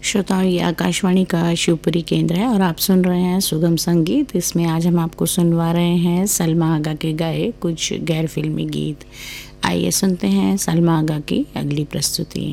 श्रोताओं, ये आकाशवाणी का शिवपुरी केंद्र है और आप सुन रहे हैं सुगम संगीत। इसमें आज हम आपको सुनवा रहे हैं सलमा आगा के गाए कुछ गैर फिल्मी गीत। आइए सुनते हैं सलमा आगा की अगली प्रस्तुति।